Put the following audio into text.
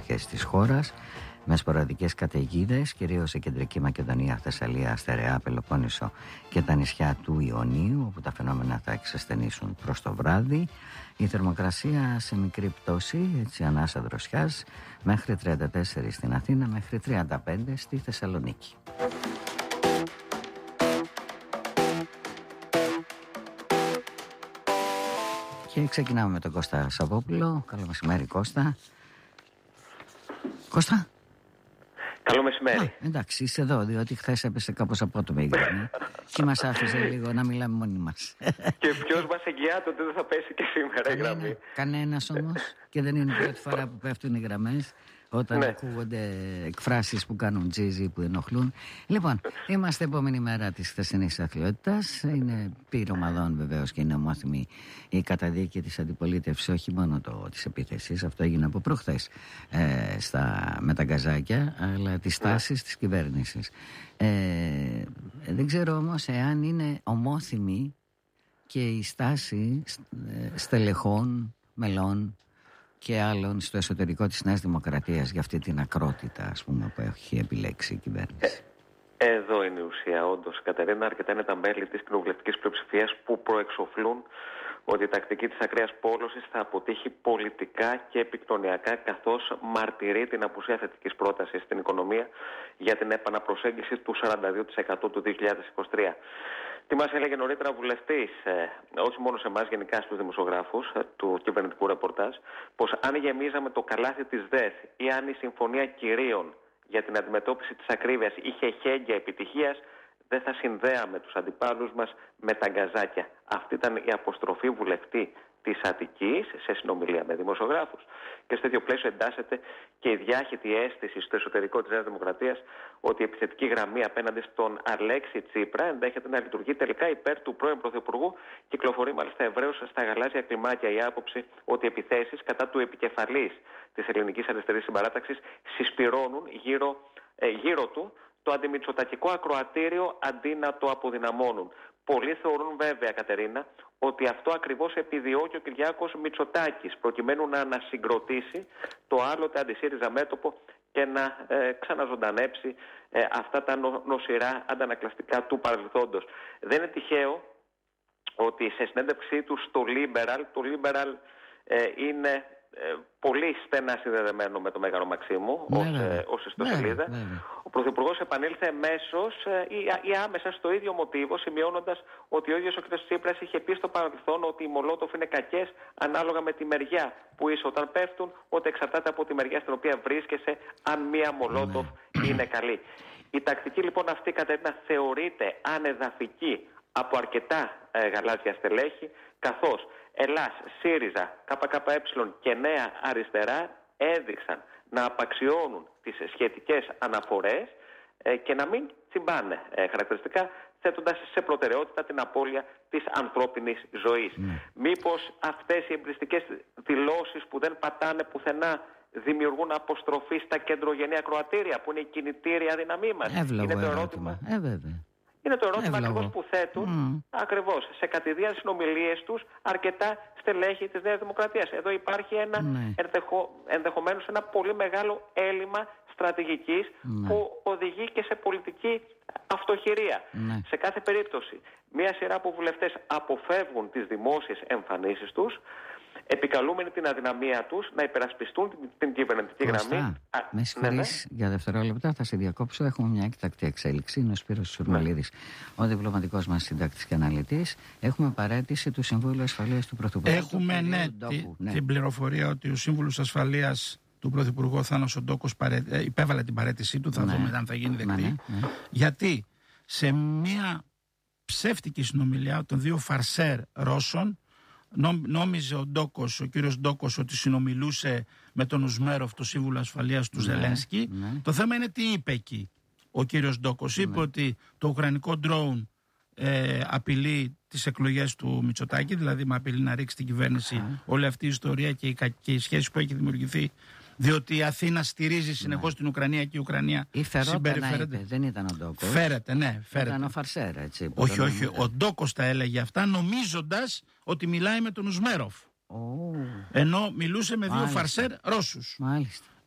περιοχές της χώρας, με σποραδικές καταιγίδες, κυρίως σε Κεντρική Μακεδονία, Θεσσαλία, Στερεά, Πελοπόννησο και τα νησιά του Ιωνίου, όπου τα φαινόμενα θα εξασθενήσουν προς το βράδυ. Η θερμοκρασία σε μικρή πτώση, έτσι ανάσα δροσιάς, μέχρι 34 στην Αθήνα, μέχρι 35 στη Θεσσαλονίκη. Και ξεκινάμε με τον Κώστα Σαββόπουλο. Καλό μεσημέρι, Κώστα. Κώστα. Καλό μεσημέρι. Εντάξει, είσαι εδώ, διότι χθες έπεσε κάπως απότομα η γραμμή και μας άφησε λίγο να μιλάμε μόνοι μας. Και ποιος μας εγγυάται ότι δεν θα πέσει και σήμερα η γραμμή? Κανένας όμως, και δεν είναι η πρώτη φορά που πέφτουν οι γραμμές, όταν ακούγονται εκφράσεις που κάνουν τζίζι, που ενοχλούν. Λοιπόν, είμαστε επόμενη μέρα της χθεσινής αθλειότητας. Είναι πυρομαδών βεβαίως και είναι ομόθυμη η καταδίκη της αντιπολίτευσης, όχι μόνο της επίθεσης, αυτό έγινε από προχθές με τα γκαζάκια, αλλά τις τάσεις της κυβέρνησης. Δεν ξέρω όμως εάν είναι ομόθυμη και η στάση στελεχών, μελών και άλλων στο εσωτερικό της Νέας Δημοκρατίας για αυτή την ακρότητα, ας πούμε, που έχει επιλέξει η κυβέρνηση. Εδώ είναι η ουσία, όντως, Κατερίνα. Αρκετά είναι τα μέλη της κοινοβουλευτικής πλειοψηφίας που προεξοφλούν ότι η τακτική της ακραίας πόλωσης θα αποτύχει πολιτικά και επικοινωνιακά, καθώς μαρτυρεί την απουσία θετικής πρότασης στην οικονομία για την επαναπροσέγγιση του 42% του 2023. Τι μας έλεγε νωρίτερα ο βουλευτής, όχι μόνο σε εμάς, γενικά στους δημοσιογράφους του κυβερνητικού ρεπορτάζ, πως αν γεμίζαμε το καλάθι της ΔΕΘ ή αν η Συμφωνία Κυρίων για την αντιμετώπιση της ακρίβειας είχε χέγγια επιτυχίας, δεν θα συνδέαμε τους αντιπάλους μας με τα γκαζάκια. Αυτή ήταν η αποστροφή βουλευτή της Αττικής σε συνομιλία με δημοσιογράφους. Και στο ίδιο πλαίσιο εντάσσεται και η διάχυτη αίσθηση στο εσωτερικό της Νέας Δημοκρατίας ότι η επιθετική γραμμή απέναντι στον Αλέξη Τσίπρα ενδέχεται να λειτουργεί τελικά υπέρ του πρώην Πρωθυπουργού. Κυκλοφορεί μάλιστα ευρέως στα γαλάζια κλιμάκια η άποψη ότι οι επιθέσεις κατά του επικεφαλής της Ελληνικής Αριστερής Συμπαράταξης συσπυρώνουν γύρω του το αντιμητσοτακικό ακροατήριο αντί να το αποδυναμώνουν. Πολλοί θεωρούν βέβαια, Κατερίνα, ότι αυτό ακριβώς επιδιώκει ο Κυριάκος Μητσοτάκης, προκειμένου να ανασυγκροτήσει το άλλοτε αντισύριζα μέτωπο και να ξαναζωντανέψει αυτά τα νοσηρά αντανακλαστικά του παρελθόντος. Δεν είναι τυχαίο ότι σε συνέντευξή του στο Liberal είναι πολύ στενά συνδεδεμένο με το Μέγαρο Μαξίμου ως ιστοσελίδα. Ο Πρωθυπουργός επανήλθε εμέσως ή άμεσα στο ίδιο μοτίβο, σημειώνοντας ότι ο ίδιος ο κ. Τσίπρας είχε πει στο παρελθόν ότι οι Μολότοφ είναι κακές ανάλογα με τη μεριά που είσαι όταν πέφτουν, ότι εξαρτάται από τη μεριά στην οποία βρίσκεσαι αν μία Μολότοφ είναι καλή. Η τακτική λοιπόν αυτή, Κατερίνα, θεωρείται ανεδαφική από αρκετά γαλάζια στελέχη, καθώς Ελλάς, ΣΥΡΙΖΑ, ΚΚΕ και Νέα Αριστερά έδειξαν να απαξιώνουν τις σχετικές αναφορές και να μην τσιμπάνε χαρακτηριστικά, θέτοντας σε προτεραιότητα την απώλεια της ανθρώπινης ζωής. Μήπως αυτές οι εμπριστικές δηλώσεις που δεν πατάνε πουθενά δημιουργούν αποστροφή στα κεντρογενή ακροατήρια που είναι η κινητήρια δύναμή μας? Είναι το ερώτημα. Είναι το ερώτημα ακριβώς που θέτουν ακριβώς σε κατηδίαν συνομιλίες τους αρκετά στελέχη της Νέας Δημοκρατίας. Εδώ υπάρχει ένα ενδεχομένως ένα πολύ μεγάλο έλλειμμα στρατηγικής που οδηγεί και σε πολιτική αυτοχειρία. Σε κάθε περίπτωση, μία σειρά από βουλευτές αποφεύγουν τις δημόσιες εμφανίσεις τους, επικαλούμενοι την αδυναμία τους να υπερασπιστούν την κυβερνητική γραμμή. Με συγχωρείς για δευτερόλεπτα, θα σε διακόψω. Έχουμε μια εκτακτή εξέλιξη. Είναι ο Σπύρος Σουρμαλίδης, ο διπλωματικός μας συντάκτης και αναλυτής. Έχουμε παραίτηση του Συμβούλου Ασφαλείας του Πρωθυπουργού. Έχουμε την πληροφορία ότι ο Σύμβουλος Ασφαλείας του Πρωθυπουργού Θάνος ο Ντόκος υπέβαλε την παραίτησή του. Θα δούμε αν θα γίνει δεκτή. Γιατί σε μια ψεύτικη συνομιλία των δύο φαρσέρ Ρώσων νόμιζε ο κύριος Ντόκος ότι συνομιλούσε με τον Ουσμέροφ, το Σύμβουλο Ασφαλείας του Ζελένσκι. Το θέμα είναι τι είπε εκεί ο κύριος Ντόκος. Είπε ότι το ουκρανικό ντρόουν απειλεί τις εκλογές του Μητσοτάκη, δηλαδή με απειλεί να ρίξει την κυβέρνηση όλη αυτή η ιστορία και η σχέση που έχει δημιουργηθεί, διότι η Αθήνα στηρίζει συνεχώς την Ουκρανία και η Ουκρανία συμπεριφέρεται. Δεν ήταν ο Ντόκος. Φέρεται. Ήταν ο Φαρσέρα, έτσι. Όχι. Ο Ντόκος τα έλεγε αυτά νομίζοντας ότι μιλάει με τον Ουσμέροφ. Ενώ μιλούσε με δύο φαρσέρ Ρώσους. Μάλιστα.